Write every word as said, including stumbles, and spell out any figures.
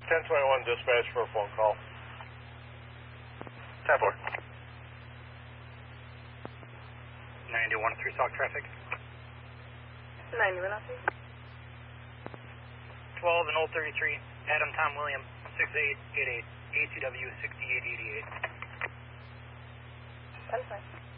ten twenty-one dispatch for a phone call. ten four. ninety-one three stock traffic. ninety-one oh three. twelve and old thirty-three, Adam Tom William, six eight eight eight, A C W sixty-eight eighty-eight. That's fine.